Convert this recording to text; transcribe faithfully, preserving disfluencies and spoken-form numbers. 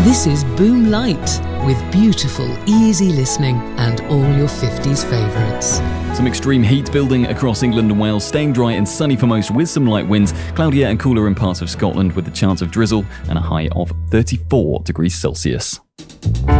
This is Boom Light, with beautiful, easy listening and all your fifties favourites. Some extreme heat building across England and Wales, staying dry and sunny for most with some light winds, cloudier and cooler in parts of Scotland with the chance of drizzle and a high of thirty-four degrees Celsius.